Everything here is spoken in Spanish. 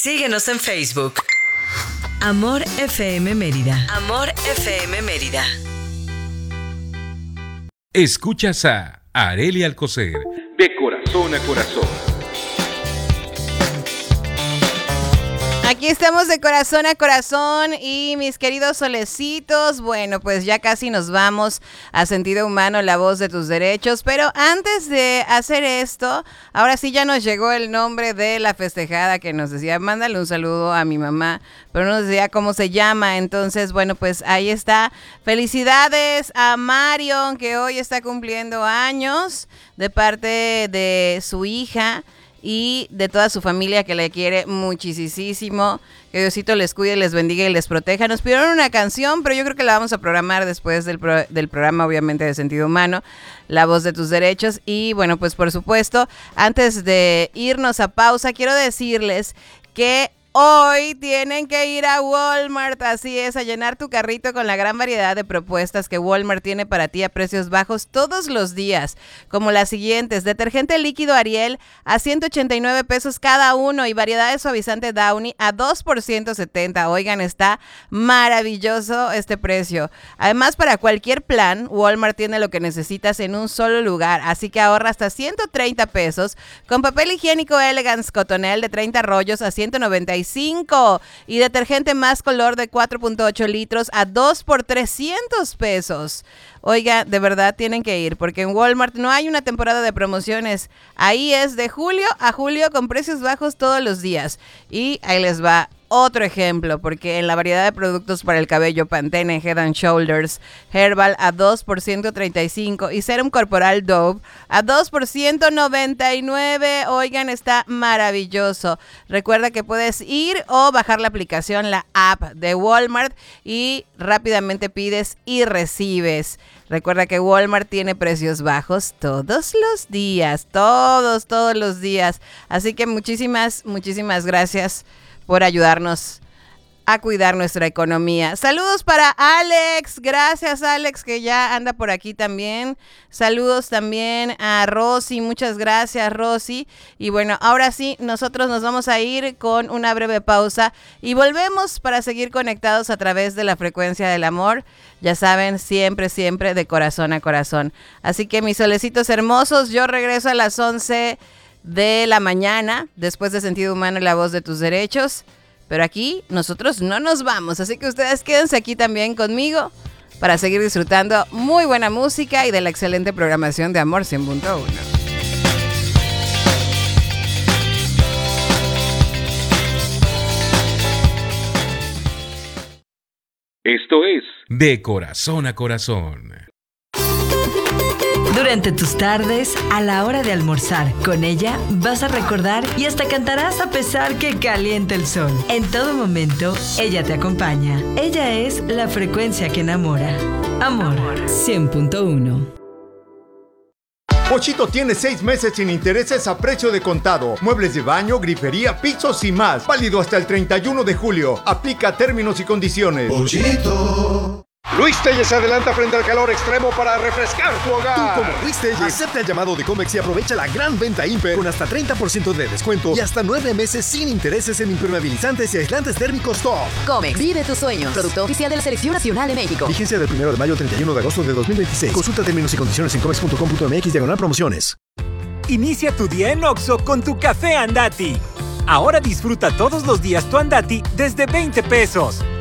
Síguenos en Facebook. Amor FM Mérida. Amor FM Mérida. Escuchas a Arely Alcocer, de corazón a corazón. Aquí estamos de corazón a corazón y mis queridos solecitos, bueno, pues ya casi nos vamos a Sentido Humano, la voz de tus derechos, pero antes de hacer esto, ahora sí ya nos llegó el nombre de la festejada que nos decía, mándale un saludo a mi mamá, pero no nos decía cómo se llama, entonces, bueno, pues ahí está. Felicidades a Marion, que hoy está cumpliendo años, de parte de su hija y de toda su familia que le quiere muchísimo. Que Diosito les cuide, les bendiga y les proteja. Nos pidieron una canción, pero yo creo que la vamos a programar después del programa, obviamente, de Sentido Humano, La Voz de Tus Derechos. Y bueno, pues por supuesto, antes de irnos a pausa, quiero decirles que hoy tienen que ir a Walmart, así es, a llenar tu carrito con la gran variedad de propuestas que Walmart tiene para ti a precios bajos todos los días, como las siguientes: detergente líquido Ariel a 189 pesos cada uno y variedad de suavizante Downy a 2 por 170. Oigan, está maravilloso este precio. Además, para cualquier plan, Walmart tiene lo que necesitas en un solo lugar, así que ahorra hasta 130 pesos con papel higiénico Elegance Cotonel de 30 rollos a 195 y detergente Más Color de 4.8 litros a 2 por 300 pesos. Oiga, de verdad tienen que ir porque en Walmart no hay una temporada de promociones. Ahí es de julio a julio con precios bajos todos los días. Y ahí les va otro ejemplo, porque en la variedad de productos para el cabello, Pantene Head and Shoulders Herbal a 2 por 135 y Serum Corporal Dove a 2 por 199. Oigan, está maravilloso. Recuerda que puedes ir o bajar la aplicación, la app de Walmart, y rápidamente pides y recibes. Recuerda que Walmart tiene precios bajos todos los días, todos los días. Así que muchísimas gracias por ayudarnos a cuidar nuestra economía. Saludos para Alex, gracias Alex, que ya anda por aquí también. Saludos también a Rosy, muchas gracias Rosy. Y bueno, ahora sí, nosotros nos vamos a ir con una breve pausa y volvemos para seguir conectados a través de la frecuencia del amor. Ya saben, siempre de corazón a corazón. Así que mis solecitos hermosos, yo regreso a las 11 de la mañana, después de Sentido Humano y La Voz de Tus Derechos. Pero aquí nosotros no nos vamos, así que ustedes quédense aquí también conmigo para seguir disfrutando muy buena música y de la excelente programación de Amor 100.1. Esto es De Corazón a Corazón. Durante tus tardes, a la hora de almorzar, con ella vas a recordar y hasta cantarás a pesar que caliente el sol. En todo momento, ella te acompaña. Ella es la frecuencia que enamora. Amor 100.1. Pochito tiene 6 meses sin intereses a precio de contado. Muebles de baño, grifería, pisos y más. Válido hasta el 31 de julio. Aplica términos y condiciones. Pochito. Luis Telles se adelanta frente al calor extremo para refrescar tu hogar. Tú, como Luis Telles, acepta el llamado de Comex y aprovecha la gran venta Imper con hasta 30% de descuento y hasta 9 meses sin intereses en impermeabilizantes y aislantes térmicos top. Comex, vive tus sueños. Producto oficial de la Selección Nacional de México. Vigencia del 1 de mayo al 31 de agosto de 2026. Consulta términos y condiciones en comex.com.mx/promociones. Inicia tu día en Oxxo con tu café Andati. Ahora disfruta todos los días tu Andati desde 20 pesos.